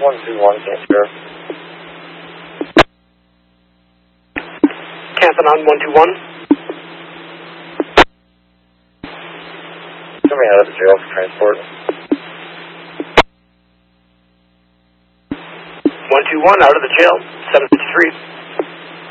121, can't hear. Camping on 121. Coming out of the jail for transport. 121 out of the jail, 753.